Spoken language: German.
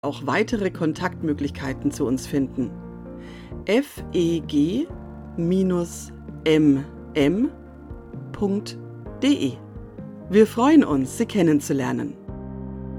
auch weitere Kontaktmöglichkeiten zu uns finden. feg-mm.de. Wir freuen uns, Sie kennenzulernen.